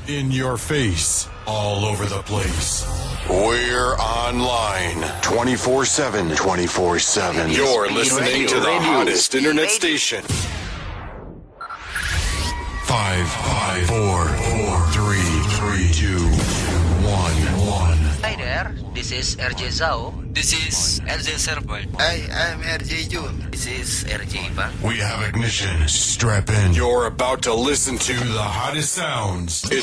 In your face, all over the place. We're online 24/7. 24/7. You're listening to the hottest internet station. 5, 4, 3, 2, 1. Hi there, this is RJ Zhao. This is RJ Serval. Hi, I'm RJ Jun. This is RJ Bang. We have ignition. Strap in. You're about to listen to the hottest sounds.